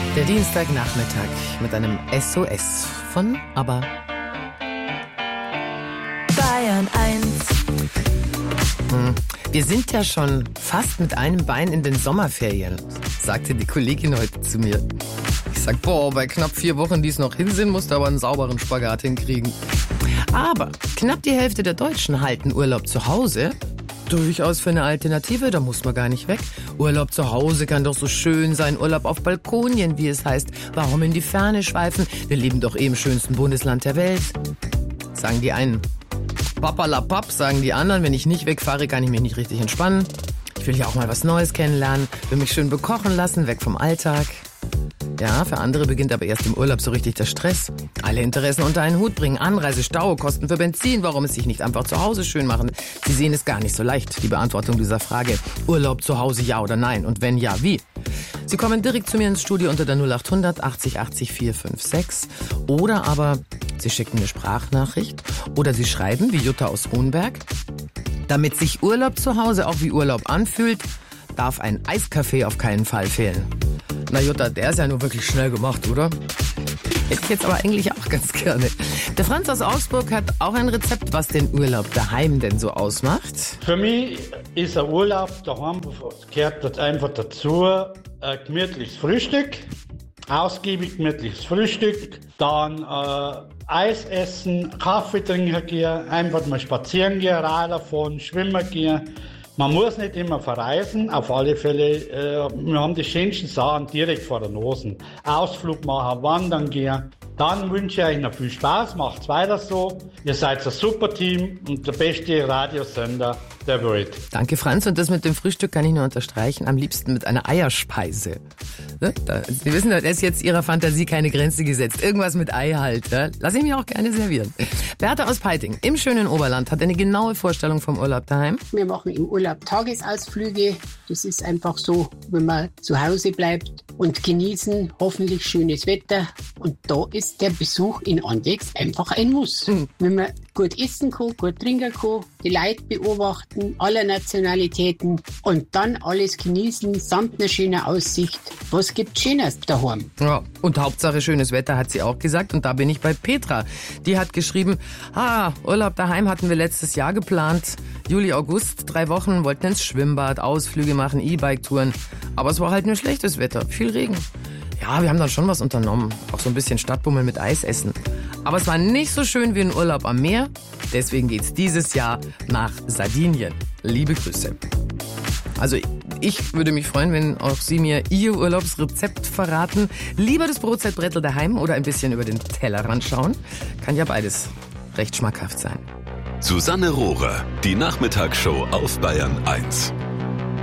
Der Dienstagnachmittag mit einem SOS von ABBA. Bayern 1. Wir sind ja schon fast mit einem Bein in den Sommerferien, sagte die Kollegin heute zu mir. Ich sag, bei knapp 4 Wochen, die es noch hin sind, musst du aber einen sauberen Spagat hinkriegen. Aber knapp die Hälfte der Deutschen halten Urlaub zu Hause durchaus für eine Alternative, da muss man gar nicht weg. Urlaub zu Hause kann doch so schön sein, Urlaub auf Balkonien, wie es heißt. Warum in die Ferne schweifen? Wir leben doch im schönsten Bundesland der Welt. Sagen die einen. Papalapap, sagen die anderen. Wenn ich nicht wegfahre, kann ich mich nicht richtig entspannen. Ich will ja auch mal was Neues kennenlernen, will mich schön bekochen lassen, weg vom Alltag. Ja, für andere beginnt aber erst im Urlaub so richtig der Stress. Alle Interessen unter einen Hut bringen, Anreise, Stau, Kosten für Benzin, warum es sich nicht einfach zu Hause schön machen. Sie sehen es gar nicht so leicht, die Beantwortung dieser Frage. Urlaub zu Hause, ja oder nein? Und wenn ja, wie? Sie kommen direkt zu mir ins Studio unter der 0800 80 80 456. Oder aber Sie schicken eine Sprachnachricht. Oder Sie schreiben, wie Jutta aus Hohenberg. Damit sich Urlaub zu Hause auch wie Urlaub anfühlt, darf ein Eiskaffee auf keinen Fall fehlen. Na Jutta, der ist ja nur wirklich schnell gemacht, oder? Hätte ich jetzt aber eigentlich auch ganz gerne. Der Franz aus Augsburg hat auch ein Rezept, was den Urlaub daheim denn so ausmacht. Für mich ist ein Urlaub daheim, gehört das einfach dazu, ein gemütliches Frühstück, ausgiebig gemütliches Frühstück, dann Eis essen, Kaffee trinken gehen, einfach mal spazieren gehen, Radfahren fahren, schwimmen gehen. Man muss nicht immer verreisen, auf alle Fälle. Wir haben die schönsten Sachen direkt vor der Nase. Ausflug machen, wandern gehen. Dann wünsche ich euch noch viel Spaß, macht's weiter so. Ihr seid ein super Team und der beste Radiosender der Welt. Danke Franz, und das mit dem Frühstück kann ich nur unterstreichen, am liebsten mit einer Eierspeise. Ne? Sie wissen, da ist jetzt Ihrer Fantasie keine Grenze gesetzt. Irgendwas mit Ei halt. Ja? Lass ich mir auch gerne servieren. Bertha aus Peiting im schönen Oberland hat eine genaue Vorstellung vom Urlaub daheim. Wir machen im Urlaub Tagesausflüge. Das ist einfach so, wenn man zu Hause bleibt und genießen, hoffentlich schönes Wetter. Und da ist der Besuch in Andechs einfach ein Muss. Wenn man gut essen kann, gut trinken kann, die Leute beobachten, aller Nationalitäten und dann alles genießen, samt einer schönen Aussicht. Was gibt's Schönes daheim? Ja, und Hauptsache schönes Wetter, hat sie auch gesagt. Und da bin ich bei Petra. Die hat geschrieben, Urlaub daheim hatten wir letztes Jahr geplant. Juli, August, 3 Wochen, wollten ins Schwimmbad, Ausflüge machen, E-Bike-Touren. Aber es war halt nur schlechtes Wetter, viel Regen. Ja, wir haben dann schon was unternommen. Auch so ein bisschen Stadtbummel mit Eis essen. Aber es war nicht so schön wie ein Urlaub am Meer. Deswegen geht's dieses Jahr nach Sardinien. Liebe Grüße. Also ich würde mich freuen, wenn auch Sie mir Ihr Urlaubsrezept verraten. Lieber das Brotzeitbrettel daheim oder ein bisschen über den Tellerrand schauen. Kann ja beides recht schmackhaft sein. Susanne Rohrer, die Nachmittagsshow auf Bayern 1.